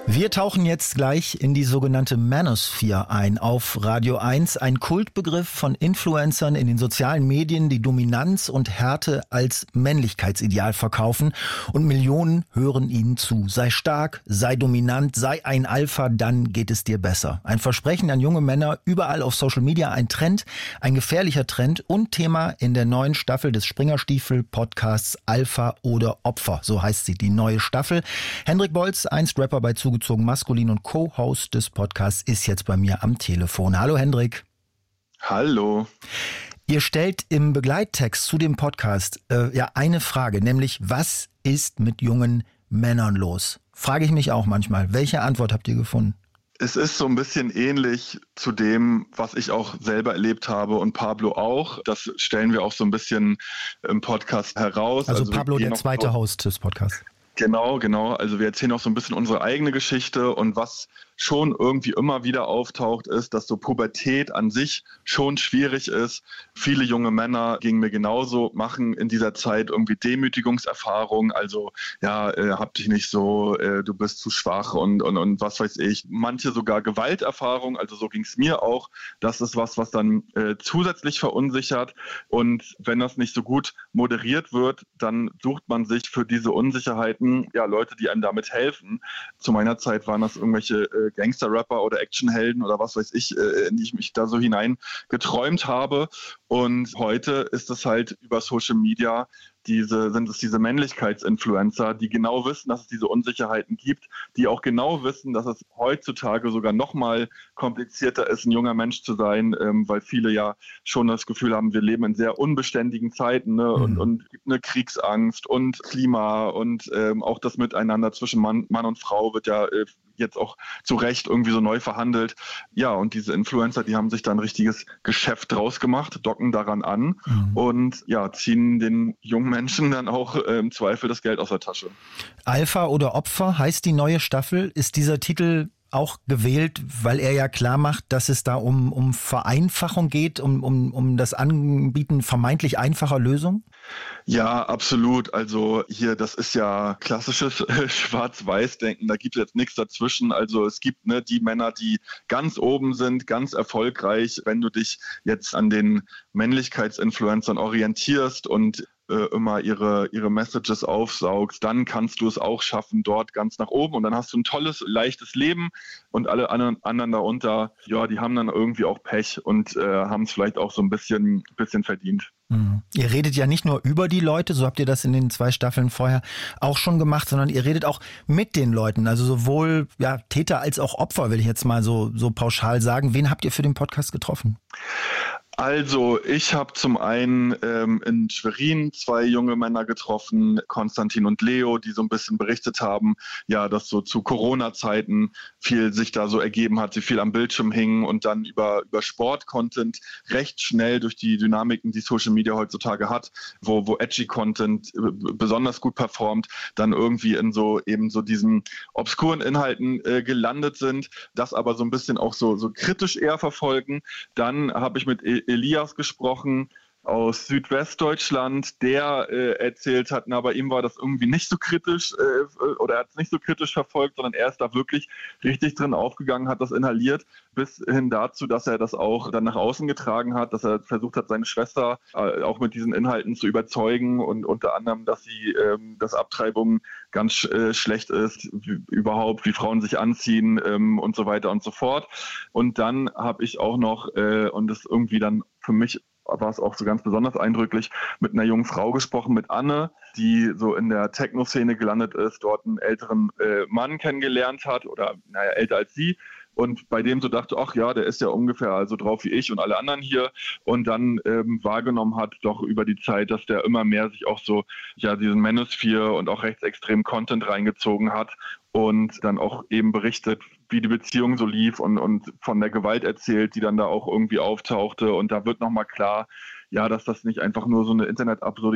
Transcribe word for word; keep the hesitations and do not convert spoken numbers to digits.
Wir tauchen jetzt gleich in die sogenannte Manosphere ein auf Radio eins, ein Kultbegriff von Influencern in den sozialen Medien, die Dominanz und Härte als Männlichkeitsideal verkaufen und Millionen hören ihnen zu. Sei stark, sei dominant, sei ein Alpha, dann geht es dir besser. Ein Versprechen an junge Männer, überall auf Social Media, ein Trend, ein gefährlicher Trend und Thema in der neuen Staffel des Springerstiefel-Podcasts Alpha oder Opfer, so heißt sie, die neue Staffel. Hendrik Bolz, einst Rapper bei Zugezogen Maskulin und Co-Host des Podcasts, ist jetzt bei mir am Telefon. Hallo Hendrik. Hallo. Ihr stellt im Begleittext zu dem Podcast äh, ja eine Frage, nämlich was ist mit jungen Männern los? Frage ich mich auch manchmal. Welche Antwort habt ihr gefunden? Es ist so ein bisschen ähnlich zu dem, was ich auch selber erlebt habe und Pablo auch. Das stellen wir auch so ein bisschen im Podcast heraus. Also, also Pablo, der zweite Host des Podcasts. Genau, genau. Also wir erzählen auch so ein bisschen unsere eigene Geschichte und was schon irgendwie immer wieder auftaucht, ist, dass so Pubertät an sich schon schwierig ist. Viele junge Männer, gingen mir genauso, machen in dieser Zeit irgendwie Demütigungserfahrungen. Also ja, äh, hab dich nicht so, äh, du bist zu schwach und, und, und was weiß ich. Manche sogar Gewalterfahrungen, also so ging es mir auch. Das ist was, was dann äh, zusätzlich verunsichert. Und wenn das nicht so gut moderiert wird, dann sucht man sich für diese Unsicherheiten ja Leute, die einem damit helfen. Zu meiner Zeit waren das irgendwelche äh, Gangster-Rapper oder Actionhelden oder was weiß ich, äh, in die ich mich da so hinein geträumt habe. Und heute ist es halt über Social Media, diese, sind es diese Männlichkeitsinfluencer, die genau wissen, dass es diese Unsicherheiten gibt, die auch genau wissen, dass es heutzutage sogar noch mal komplizierter ist, ein junger Mensch zu sein, ähm, weil viele ja schon das Gefühl haben, wir leben in sehr unbeständigen Zeiten, ne? mhm. und, und gibt eine Kriegsangst und Klima und ähm, auch das Miteinander zwischen Mann, Mann und Frau wird ja äh, jetzt auch zu Recht irgendwie so neu verhandelt. Ja, und diese Influencer, die haben sich da ein richtiges Geschäft draus gemacht, docken daran an mhm. und ja, ziehen den jungen Menschen dann auch äh, im Zweifel das Geld aus der Tasche. Alpha oder Opfer heißt die neue Staffel. Ist dieser Titel auch gewählt, weil er ja klar macht, dass es da um, um Vereinfachung geht, um, um, um das Anbieten vermeintlich einfacher Lösungen? Ja, absolut. Also hier, das ist ja klassisches äh, Schwarz-Weiß-Denken. Da gibt es jetzt nichts dazwischen. Also es gibt ne, die Männer, die ganz oben sind, ganz erfolgreich. Wenn du dich jetzt an den Männlichkeitsinfluencern orientierst und immer ihre, ihre Messages aufsaugst, dann kannst du es auch schaffen, dort ganz nach oben und dann hast du ein tolles, leichtes Leben und alle anderen, anderen darunter, ja, die haben dann irgendwie auch Pech und äh, haben es vielleicht auch so ein bisschen, bisschen verdient. Mhm. Ihr redet ja nicht nur über die Leute, so habt ihr das in den zwei Staffeln vorher auch schon gemacht, sondern ihr redet auch mit den Leuten, also sowohl ja, Täter als auch Opfer, will ich jetzt mal so, so pauschal sagen. Wen habt ihr für den Podcast getroffen? Also ich habe zum einen ähm, in Schwerin zwei junge Männer getroffen, Konstantin und Leo, die so ein bisschen berichtet haben, ja, dass so zu Corona-Zeiten viel sich da so ergeben hat, sie viel am Bildschirm hingen und dann über, über Sport-Content recht schnell durch die Dynamiken, die Social Media heutzutage hat, wo, wo edgy Content besonders gut performt, dann irgendwie in so eben so diesen obskuren Inhalten äh, gelandet sind, das aber so ein bisschen auch so, so kritisch eher verfolgen. Dann habe ich mit Elias gesprochen aus Südwestdeutschland, der äh, erzählt hat, na, bei ihm war das irgendwie nicht so kritisch äh, oder er hat es nicht so kritisch verfolgt, sondern er ist da wirklich richtig drin aufgegangen, hat das inhaliert, bis hin dazu, dass er das auch dann nach außen getragen hat, dass er versucht hat, seine Schwester äh, auch mit diesen Inhalten zu überzeugen und unter anderem, dass sie, ähm, dass Abtreibung ganz äh, schlecht ist, wie, überhaupt, wie Frauen sich anziehen ähm, und so weiter und so fort. Und dann habe ich auch noch, äh, und das irgendwie dann für mich war es auch so ganz besonders eindrücklich, mit einer jungen Frau gesprochen, mit Anne, die so in der Techno-Szene gelandet ist, dort einen älteren äh, Mann kennengelernt hat oder naja, älter als sie und bei dem so dachte, ach ja, der ist ja ungefähr also drauf wie ich und alle anderen hier und dann ähm, wahrgenommen hat doch über die Zeit, dass der immer mehr sich auch so ja diesen Manosphere und auch rechtsextremen Content reingezogen hat und dann auch eben berichtet, wie die Beziehung so lief und, und von der Gewalt erzählt, die dann da auch irgendwie auftauchte und da wird nochmal klar, ja, dass das nicht einfach nur so eine Internet-Absurdität